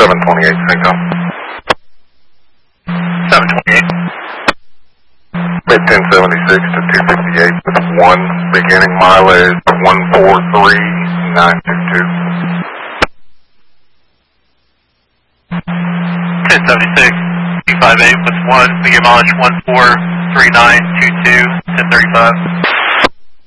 728 Cinco. 728. Mid 1076 to 258 with 1 beginning mileage 143,922. 1076, 258 with 1 beginning mileage 143922, 1035.